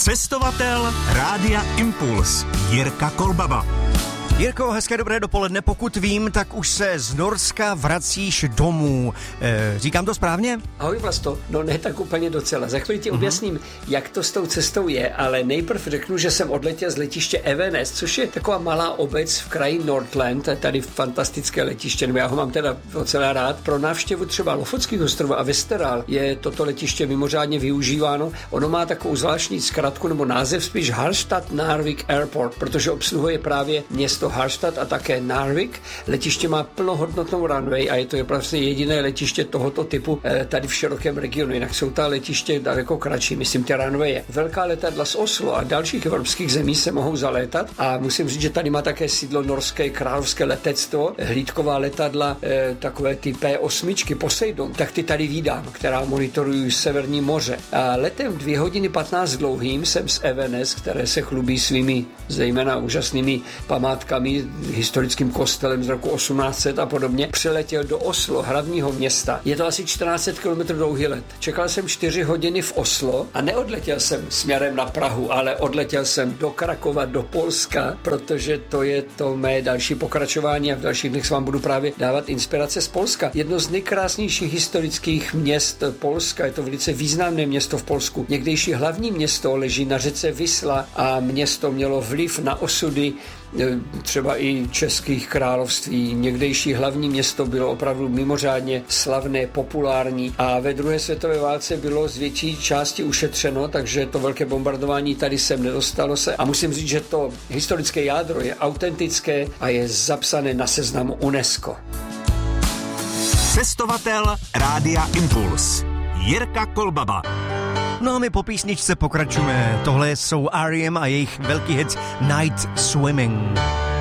Cestovatel Rádia Impuls Jirka Kolbaba. Jirko, hezké dobré dopoledne. Pokud vím, tak už se z Norska vracíš domů. Říkám to správně? Ahoj Vlasto, no ne tak úplně docela. Za chvíli ti objasním, jak to s tou cestou je, ale nejprv řeknu, že jsem odletěl z letiště Evenes, což je taková malá obec v kraji Nordland, tady fantastické letiště, nebo já ho mám teda docela rád. Pro návštěvu třeba Lofotských ostrovů a Vesterålen je toto letiště mimořádně využíváno. Ono má takovou zvláštní zkratku nebo název spíš Harstad Narvik Airport, protože obsluhuje právě město Harstad a také Narvik. Letiště má plnohodnotnou runway a je to vlastně jediné letiště tohoto typu tady v širokém regionu. Jinak jsou ta letiště daleko kratší, myslím ty runwaye. Velká letadla z Oslo a dalších evropských zemí se mohou zalétat a musím říct, že tady má také sídlo norské královské letectvo, hlídková letadla, takové ty P8 Poseidon, tak ty tady vídám, která monitorují Severní moře. A letem 2 hodiny 15 dlouhým jsem z Evenes, které se chlubí svými zejména úžasnými památkami, historickým kostelem z roku 1800 a podobně, přiletěl do Oslo, hlavního města. Je to asi 1400 km dlouhý let. Čekal jsem 4 hodiny v Oslo a neodletěl jsem směrem na Prahu, ale odletěl jsem do Krakova, do Polska, protože to je to mé další pokračování a v dalších dnech vám budu právě dávat inspirace z Polska. Jedno z nejkrásnějších historických měst Polska, je to velice významné město v Polsku. Někdejší hlavní město leží na řece Visla a město mělo vliv na osudy třeba i českých království. Někdejší hlavní město bylo opravdu mimořádně slavné, populární a ve druhé světové válce bylo z větší části ušetřeno, takže to velké bombardování tady sem nedostalo se a musím říct, že to historické jádro je autentické a je zapsané na seznamu UNESCO. Cestovatel Rádia Impuls Jirka Kolbaba. No a my po písničce pokračujeme. Tohle jsou R.E.M. a jejich velký hit Night Swimming.